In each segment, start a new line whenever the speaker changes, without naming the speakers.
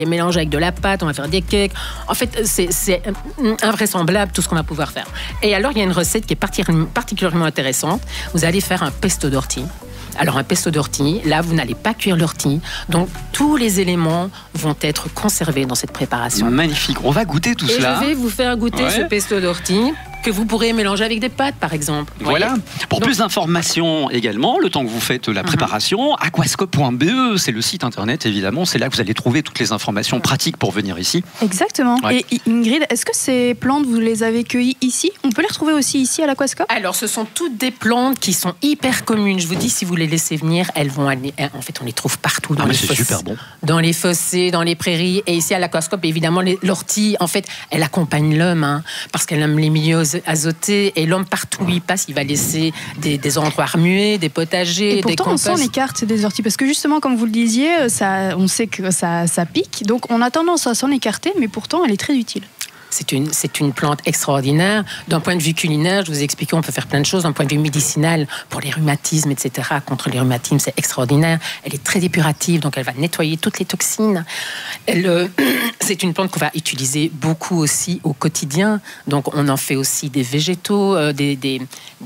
des mélanges avec de la pâte, on va faire des cakes. En fait, c'est invraisemblable tout ce qu'on va pouvoir faire. Et alors, il y a une recette qui est particulièrement intéressante. Vous allez faire un pesto d'ortie. Alors, un pesto d'ortie, là, vous n'allez pas cuire l'ortie. Donc, tous les éléments vont être conservés dans cette préparation.
Magnifique. On va goûter tout cela.
Et je vais vous faire goûter ce pesto d'ortie que vous pourrez mélanger avec des pâtes, par exemple.
Voilà. Pour plus d'informations également, le temps que vous faites la préparation, aquascope.be, c'est le site internet, évidemment. C'est là que vous allez trouver toutes les informations pratiques pour venir ici.
Exactement. Ouais. Et Ingrid, est-ce que ces plantes, vous les avez cueillies ici? On peut les retrouver aussi ici à l'Aquascope?
Alors, ce sont toutes des plantes qui sont hyper communes. Je vous dis, si vous les laissez venir, elles vont aller... En fait, on les trouve partout. Dans les fossés,
super bon.
Dans les fossés, dans les prairies. Et ici, à l'Aquascope, évidemment, l'ortie, en fait, elle accompagne l'homme, parce qu'elle aime les milieux azotés. Et l'homme, partout où il passe, il va laisser des endroits remués, des potagers,
et pourtant,
des composts.
On sent les cartes des orties. Parce que justement, comme vous le disiez, on sait que ça pique. Donc, on a tendance à s'en écarter, mais pourtant, elle est très utile.
C'est une plante extraordinaire. D'un point de vue culinaire, je vous ai expliqué, on peut faire plein de choses. D'un point de vue médicinal, pour les rhumatismes, etc., contre les rhumatismes, c'est extraordinaire. Elle est très épurative, donc elle va nettoyer toutes les toxines. C'est une plante qu'on va utiliser beaucoup aussi au quotidien. Donc, on en fait aussi des végétaux, des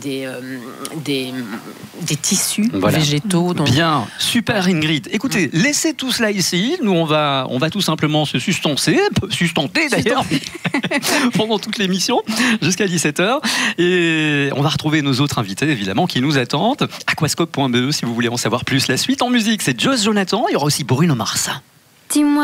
tissus végétaux. Donc...
Bien, super Ingrid. Écoutez, laissez tout cela ici. Nous, on va tout simplement se sustenter d'ailleurs. Pendant toute l'émission, jusqu'à 17h. Et on va retrouver nos autres invités, évidemment, qui nous attendent. Aquascope.be, si vous voulez en savoir plus. La suite en musique, c'est Joss Jonathan. Il y aura aussi Bruno Mars.
Dis-moi.